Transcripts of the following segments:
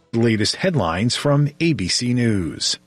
The latest headlines from ABC News.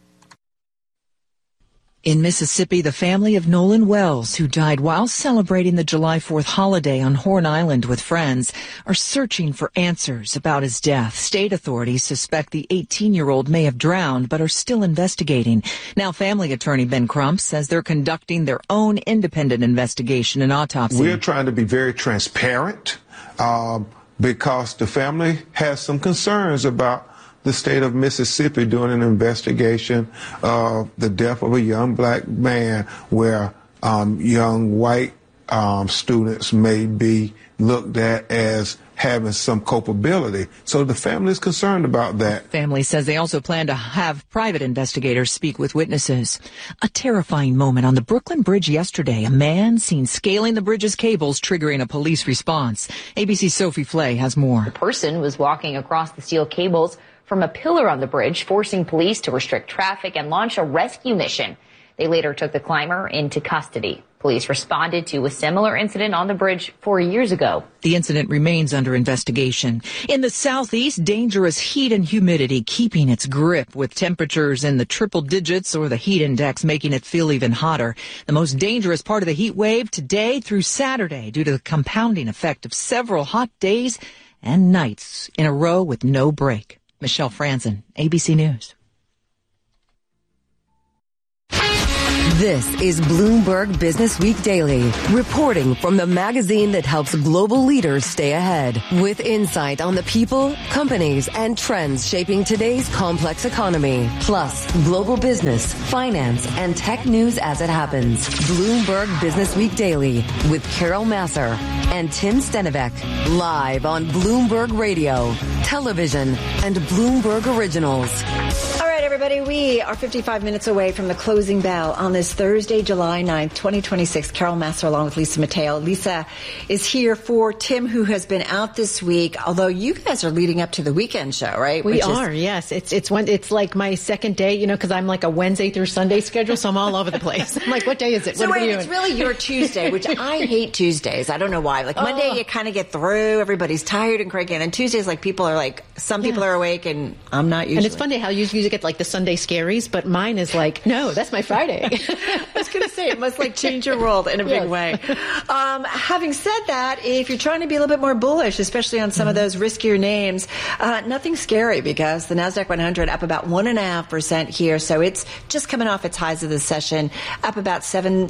In Mississippi, the family of Nolan Wells, who died while celebrating the July 4th holiday on Horn Island with friends, are searching for answers about his death. State authorities suspect the 18-year-old may have drowned, but are still investigating. Now, family attorney Ben Crump says they're conducting their own independent investigation and autopsy. We're trying to be very transparent because the family has some concerns about the state of Mississippi doing an investigation of the death of a young black man where young white students may be looked at as having some culpability. So the family is concerned about that. Family says they also plan to have private investigators speak with witnesses. A terrifying moment on the Brooklyn Bridge yesterday. A man seen scaling the bridge's cables, triggering a police response. ABC's Sophie Flay has more. The person was walking across the steel cables from a pillar on the bridge, forcing police to restrict traffic and launch a rescue mission. They later took the climber into custody. Police responded to a similar incident on the bridge 4 years ago. The incident remains under investigation. In the southeast, dangerous heat and humidity keeping its grip, with temperatures in the triple digits or the heat index making it feel even hotter. The most dangerous part of the heat wave today through Saturday due to the compounding effect of several hot days and nights in a row with no break. Michelle Franzen, ABC News. This is Bloomberg Business Week Daily, reporting from the magazine that helps global leaders stay ahead, with insight on the people, companies, and trends shaping today's complex economy, plus global business, finance, and tech news as it happens. Bloomberg Business Week Daily with Carol Massar and Tim Stenivek, live on Bloomberg Radio, television, and Bloomberg Originals. All right, everybody, we are 55 minutes away from the closing bell on this Thursday, July 9th, 2026. Carol Massar along with Lisa Mateo. Lisa is here for Tim, who has been out this week, although you guys are leading up to the weekend show, right? We are, yes. It's like my second day, you know, because I'm like a Wednesday through Sunday schedule, so I'm all over the place. I'm like, what day is it? So wait, it's really your Tuesday, which I hate Tuesdays. I don't know why. Like Monday, you kind of get through, everybody's tired and cranky, and then Tuesdays, like people are like, some people are awake, and I'm not usually. And it's funny how you usually get like the Sunday scaries, but mine is like, no, that's my Friday. I was going to say, it must like change your world in a big way. Having said that, if you're trying to be a little bit more bullish, especially on some of those riskier names, nothing scary because the NASDAQ 100 up about 1.5% here. So it's just coming off its highs of the session, up about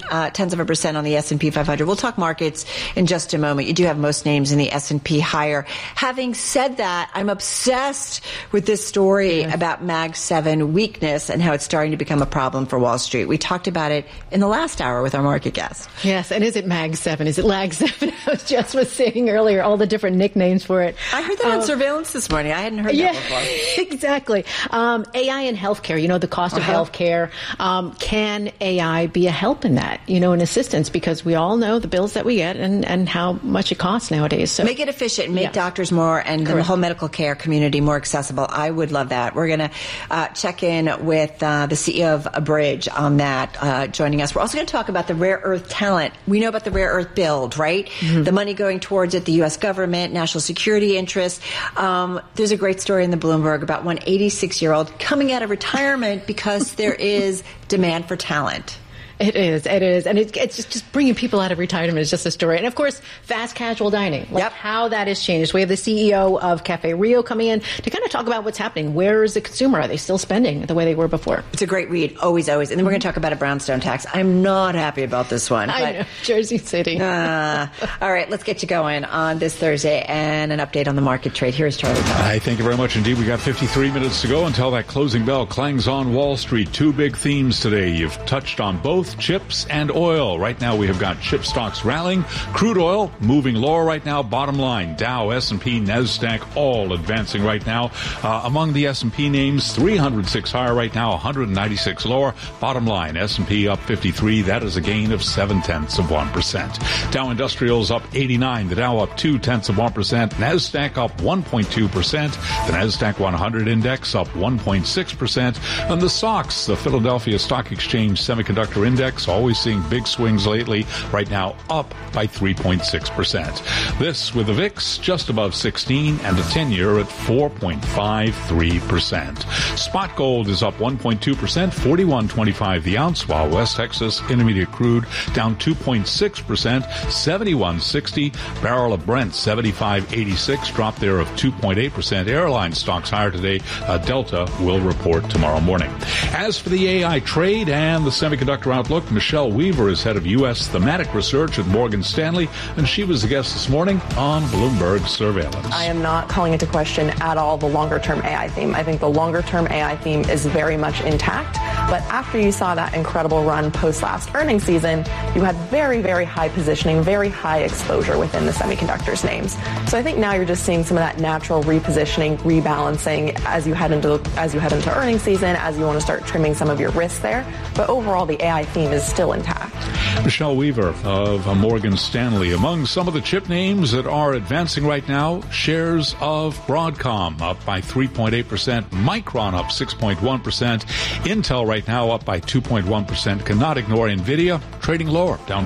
0.7% on the S&P 500. We'll talk markets in just a moment. You do have most names in the S&P higher. Having said that, I'm obsessed with this story about Mag 7 weakness and how it's starting to become a problem for Wall Street. We talked about it in the last hour with our market guest. Yes, and is it Mag 7? Is it Lag 7? I was just saying earlier, all the different nicknames for it. I heard that on surveillance this morning. I hadn't heard that before. Exactly. AI in healthcare, you know, the cost of healthcare. Can AI be a help in that, you know, an assistance? Because we all know the bills that we get and how much it costs nowadays. So make it efficient, make doctors more and the whole medical care community more accessible. I would love that. We're going to check in with the CEO of Abridge on that, joining us. We're also going to talk about the rare earth talent. We know about the rare earth build, right? Mm-hmm. The money going towards it, the U.S. government, national security interests. There's a great story in the Bloomberg about one 86-year-old coming out of retirement because there is demand for talent. It is. And it's just bringing people out of retirement is just a story. And, of course, fast casual dining, how that has changed. We have the CEO of Cafe Rio coming in to kind of talk about what's happening. Where is the consumer? Are they still spending the way they were before? It's a great read, always. And then we're going to talk about a brownstone tax. I'm not happy about this one. I know, Jersey City. All right, let's get you going on this Thursday and an update on the market trade. Here's Charlie Powell. Hi, thank you very much indeed. We got 53 minutes to go until that closing bell clangs on Wall Street. Two big themes today. You've touched on both. Chips and oil. Right now we have got chip stocks rallying. Crude oil moving lower right now. Bottom line, Dow, S&P, NASDAQ all advancing right now. Among the S&P names, 306 higher right now, 196 lower. Bottom line, S&P up 53. That is a gain of 0.7%. Dow Industrials up 89. The Dow up 0.2%. NASDAQ up 1.2%. The NASDAQ 100 index up 1.6%. And the SOX, the Philadelphia Stock Exchange Semiconductor index, always seeing big swings lately. Right now up by 3.6%. This with the VIX just above 16 and the 10-year at 4.53%. Spot gold is up 1.2%, $41.25 the ounce, while West Texas Intermediate crude down 2.6%, $71.60. Barrel of Brent, $75.86, drop there of 2.8%. Airline stocks higher today. Delta will report tomorrow morning. As for the AI trade and the semiconductor outlook, Michelle Weaver is head of U.S. thematic research at Morgan Stanley, and she was the guest this morning on Bloomberg Surveillance. I am not calling into question at all the longer-term AI theme. I think the longer-term AI theme is very much intact, but after you saw that incredible run post-last earnings season, you had very, very high positioning, very high exposure within the semiconductors names. So I think now you're just seeing some of that natural repositioning, rebalancing as you head into earnings season, as you want to start trimming some of your risks there. But overall, the AI theme is still intact. Michelle Weaver of Morgan Stanley. Among some of the chip names that are advancing right now, shares of Broadcom up by 3.8%, Micron up 6.1%, Intel right now up by 2.1%. Cannot ignore NVIDIA, trading lower, down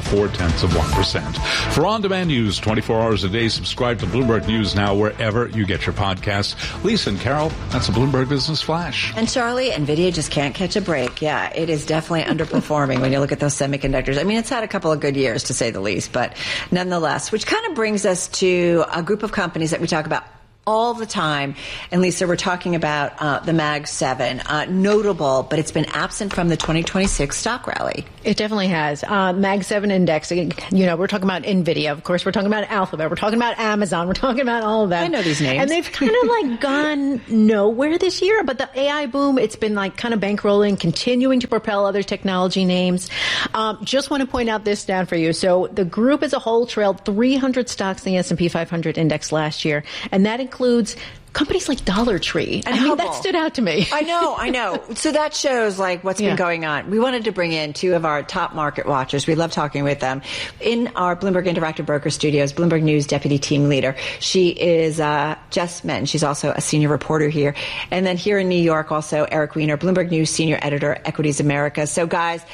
0.4%. For on-demand news 24 hours a day, subscribe to Bloomberg News Now wherever you get your podcasts. Lisa and Carol, that's a Bloomberg Business Flash. And Charlie, NVIDIA just can't catch a break. Yeah, it is definitely underperforming when you look at those semiconductors. I mean, it's had a couple of good years, to say the least, but nonetheless, which kind of brings us to a group of companies that we talk about all the time. And Lisa, we're talking about the Mag 7, notable, but it's been absent from the 2026 stock rally. It definitely has. Mag 7 index, we're talking about NVIDIA. Of course, we're talking about Alphabet. We're talking about Amazon. We're talking about all of that. I know these names. And they've kind of gone nowhere this year, but the AI boom, it's been kind of bankrolling, continuing to propel other technology names. Just want to point out this down for you. So the group as a whole trailed 300 stocks in the S&P 500 index last year, and that includes companies like Dollar Tree. And Hubble. That stood out to me. I know. So that shows what's been going on. We wanted to bring in two of our top market watchers. We love talking with them. In our Bloomberg Interactive Broker Studios, Bloomberg News Deputy Team Leader. She is Jess Menton. She's also a senior reporter here. And then here in New York, also Eric Weiner, Bloomberg News Senior Editor, Equities America. So guys,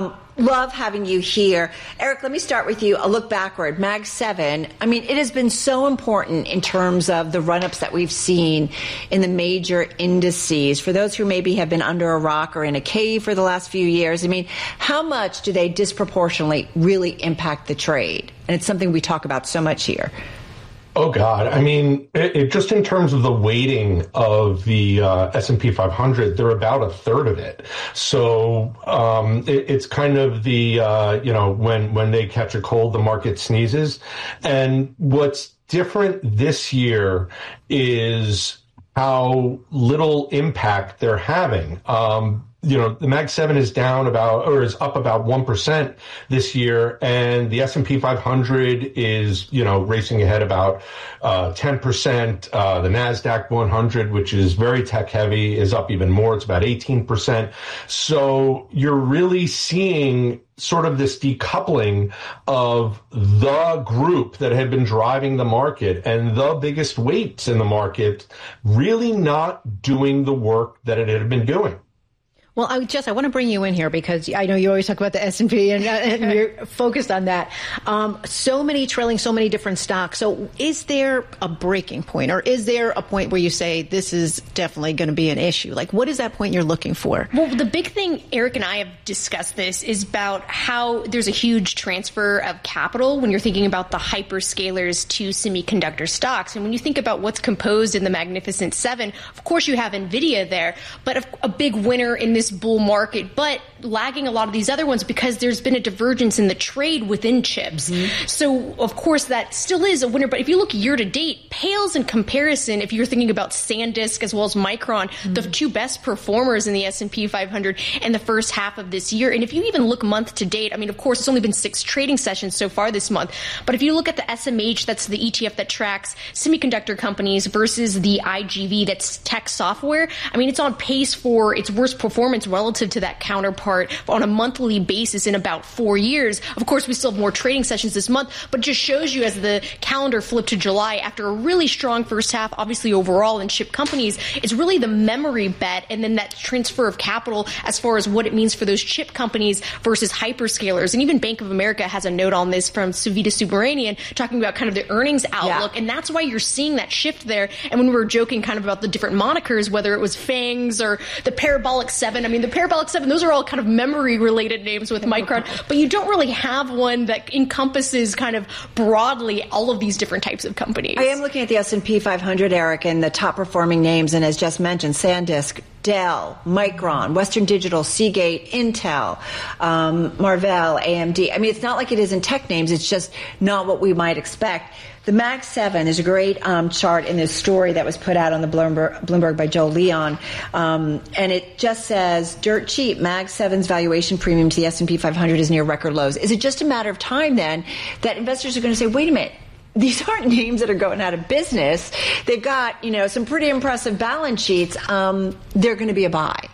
love having you here. Eric, let me start with you. A look backward. Mag 7, I mean, it has been so important in terms of the run-ups that we've seen in the major indices. For those who maybe have been under a rock or in a cave for the last few years, I mean, how much do they disproportionately really impact the trade? And it's something we talk about so much here. Oh, God. I mean, it just in terms of the weighting of the S&P 500, they're about a third of it. So it's kind of the, when they catch a cold, the market sneezes. And what's different this year is how little impact they're having. The Mag 7 is down is up about 1% this year, and the S&P 500 is, racing ahead about 10%. The NASDAQ 100, which is very tech heavy, is up even more. It's about 18%. So you're really seeing sort of this decoupling of the group that had been driving the market and the biggest weights in the market really not doing the work that it had been doing. Well, Jess, I want to bring you in here because I know you always talk about the S&P and you're focused on that. So many trailing, so many different stocks. So is there a breaking point, or is there a point where you say this is definitely going to be an issue? What is that point you're looking for? Well, the big thing, Eric and I have discussed this, is about how there's a huge transfer of capital when you're thinking about the hyperscalers to semiconductor stocks. And when you think about what's composed in the Magnificent Seven, of course you have NVIDIA there, but a big winner in this bull market, but lagging a lot of these other ones because there's been a divergence in the trade within chips. Mm-hmm. So, of course, that still is a winner. But if you look year to date, pales in comparison if you're thinking about SanDisk as well as Micron, mm-hmm. the two best performers in the S&P 500 in the first half of this year. And if you even look month to date, I mean, of course, it's only been 6 trading sessions so far this month. But if you look at the SMH, that's the ETF that tracks semiconductor companies, versus the IGV, that's tech software, I mean, it's on pace for its worst performance performance relative to that counterpart on a monthly basis in about 4 years. Of course, we still have more trading sessions this month, but it just shows you as the calendar flipped to July after a really strong first half, obviously overall in chip companies, it's really the memory bet and then that transfer of capital as far as what it means for those chip companies versus hyperscalers. And even Bank of America has a note on this from Suvita Subramanian talking about kind of the earnings outlook. And that's why you're seeing that shift there. And when we were joking kind of about the different monikers, whether it was FANGs or the Parabolic 7, I mean, the Parabolic 7, those are all kind of memory related names with Micron, but you don't really have one that encompasses kind of broadly all of these different types of companies. I am looking at the S&P 500, Eric, and the top performing names, and as just mentioned, SanDisk, Dell, Micron, Western Digital, Seagate, Intel, Marvell, AMD. I mean, it's not like it isn't tech names. It's just not what we might expect. The Mag 7 is a great chart in this story that was put out on the Bloomberg by Joel Leon. And it just says, dirt cheap, Mag 7's valuation premium to the S&P 500 is near record lows. Is it just a matter of time then that investors are going to say, wait a minute, these aren't names that are going out of business. They've got, some pretty impressive balance sheets. They're going to be a buy.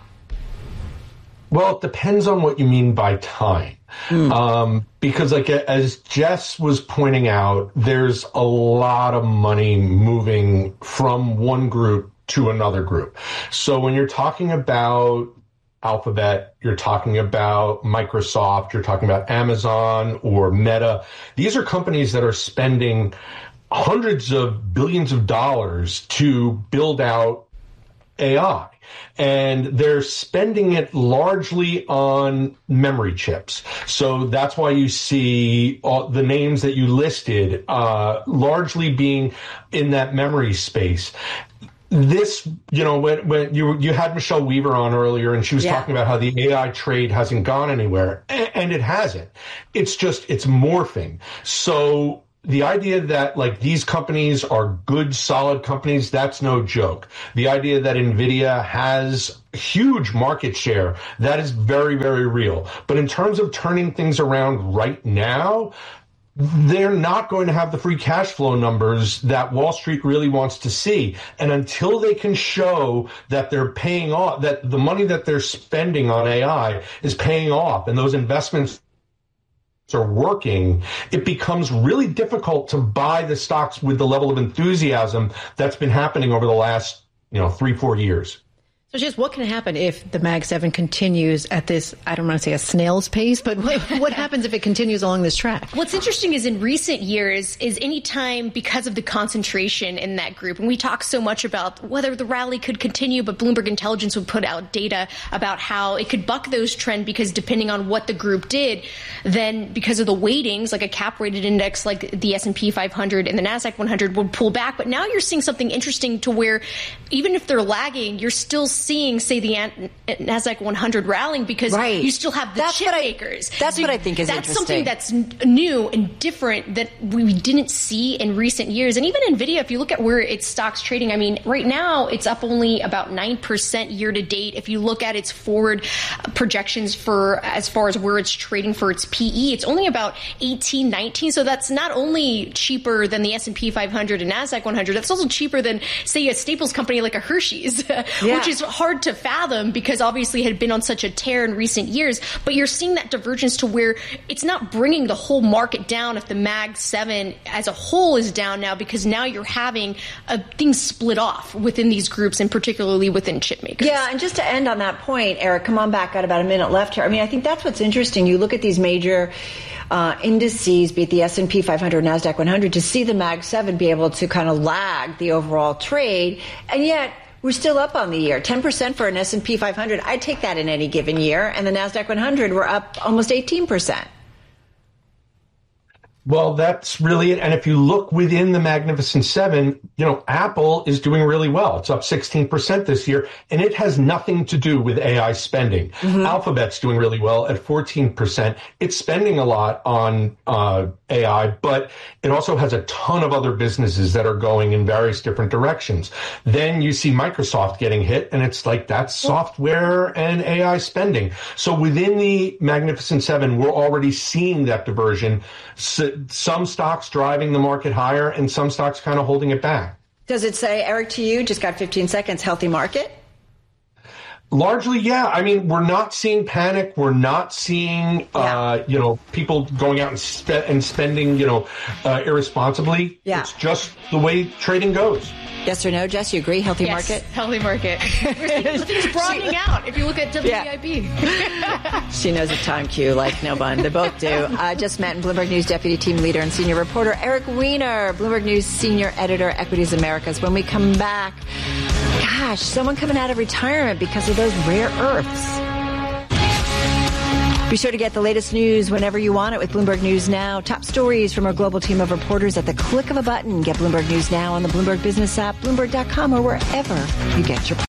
Well, it depends on what you mean by time. Because as Jess was pointing out, there's a lot of money moving from one group to another group. So when you're talking about Alphabet, you're talking about Microsoft, you're talking about Amazon or Meta. These are companies that are spending hundreds of billions of dollars to build out AI. And they're spending it largely on memory chips. So that's why you see all the names that you listed largely being in that memory space. This, when you had Michelle Weaver on earlier, and she was talking about how the AI trade hasn't gone anywhere, and it hasn't. It's morphing. So the idea that these companies are good, solid companies, that's no joke. The idea that NVIDIA has huge market share, that is very, very real. But in terms of turning things around right now, they're not going to have the free cash flow numbers that Wall Street really wants to see. And until they can show that they're paying off, that the money that they're spending on AI is paying off and those investments are working, it becomes really difficult to buy the stocks with the level of enthusiasm that's been happening over the last, 3-4 years. So just what can happen if the Mag 7 continues at this, I don't want to say a snail's pace, but what happens if it continues along this track? What's interesting is in recent years is any time because of the concentration in that group, and we talk so much about whether the rally could continue, but Bloomberg Intelligence would put out data about how it could buck those trends because depending on what the group did, then because of the weightings, like a cap-rated index like the S&P 500 and the NASDAQ 100 would pull back. But now you're seeing something interesting to where even if they're lagging, you're still seeing, say, the NASDAQ 100 rallying because you still have the chip makers. That's what I think is interesting. That's something that's new and different that we didn't see in recent years. And even NVIDIA, if you look at where its stock's trading, I mean, right now it's up only about 9% year to date. If you look at its forward projections for as far as where it's trading for its PE, it's only about 18, 19. So that's not only cheaper than the S&P 500 and NASDAQ 100, that's also cheaper than, say, a staples company like a Hershey's, which is hard to fathom because obviously it had been on such a tear in recent years. But you're seeing that divergence to where it's not bringing the whole market down if the Mag 7 as a whole is down now, because now you're having things split off within these groups and particularly within chip makers. Yeah, and just to end on that point, Eric, come on back, got about a minute left here. I mean, I think that's what's interesting. You look at these major indices, be it the S&P 500, NASDAQ 100, to see the Mag 7 be able to kind of lag the overall trade, and yet we're still up on the year. 10% for an S&P 500. I'd take that in any given year. And the NASDAQ 100, we're up almost 18%. Well, that's really it. And if you look within the Magnificent Seven, Apple is doing really well. It's up 16% this year, and it has nothing to do with AI spending. Alphabet's doing really well at 14%. It's spending a lot on AI, but it also has a ton of other businesses that are going in various different directions. Then you see Microsoft getting hit, and it's like that's software and AI spending. So within the Magnificent Seven, we're already seeing that diversion. Some stocks driving the market higher and some stocks kind of holding it back. Does it say, Eric, to you, just got 15 seconds, healthy market? Largely, yeah. I mean, we're not seeing panic. We're not seeing, people going out and spending, irresponsibly. Yeah. It's just the way trading goes. Yes or no, Jess? You agree? Healthy market? Healthy market. It's broadening out if you look at WTIB. She knows a time cue like no one. They both do. Jess Manton, Bloomberg News Deputy Team Leader and Senior Reporter. Eric Weiner, Bloomberg News Senior Editor, Equities Americas. When we come back, gosh, someone coming out of retirement because of those rare earths. Be sure to get the latest news whenever you want it with Bloomberg News Now. Top stories from our global team of reporters at the click of a button. Get Bloomberg News Now on the Bloomberg Business app, Bloomberg.com, or wherever you get your